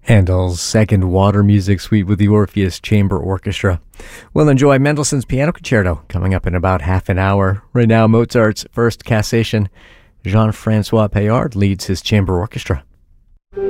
Handel's Second Water Music Suite with the Orpheus Chamber Orchestra. We'll enjoy Mendelssohn's Piano Concerto coming up in about half an hour. Right now, Mozart's First Cassation. Jean-Francois Payard leads his chamber orchestra.